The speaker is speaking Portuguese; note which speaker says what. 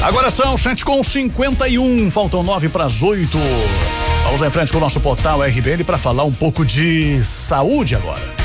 Speaker 1: Agora são 7h51, faltam 9 para as 8. Vamos em frente com o nosso portal RBN para falar um pouco de saúde agora.